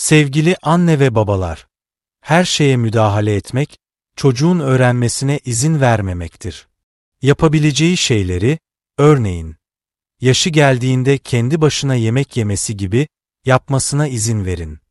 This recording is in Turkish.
Sevgili anne ve babalar, her şeye müdahale etmek, çocuğun öğrenmesine izin vermemektir. Yapabileceği şeyleri, örneğin, yaşı geldiğinde kendi başına yemek yemesi gibi, yapmasına izin verin.